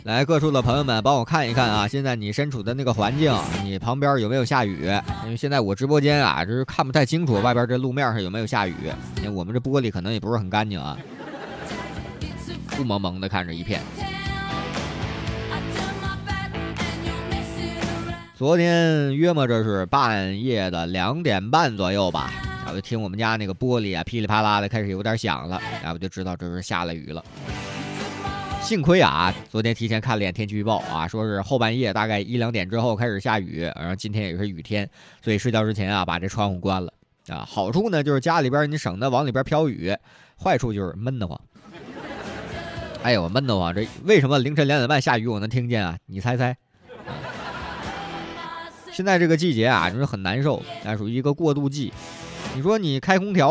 来，各处的朋友们，帮我看一看啊，现在你身处的那个环境，你旁边有没有下雨？因为现在我直播间啊，就是看不太清楚外边这路面上有没有下雨，因为我们这玻璃可能也不是很干净啊，雾蒙蒙的看着一片。昨天约摸着是半夜的2点半左右吧，我就听我们家那个玻璃啊噼里啪啦的开始有点响了，然后我就知道这是下了雨了。幸亏啊，昨天提前看了眼天气预报啊，说是后半夜大概1、2点之后开始下雨，然后今天也是雨天，所以睡觉之前啊把这窗户关了啊。好处呢就是家里边你省得往里边飘雨，坏处就是闷得慌。哎呦，我闷得慌，这为什么凌晨2点半下雨我能听见啊？你猜猜？现在这个季节啊，就是很难受，属于一个过渡季。你说你开空调。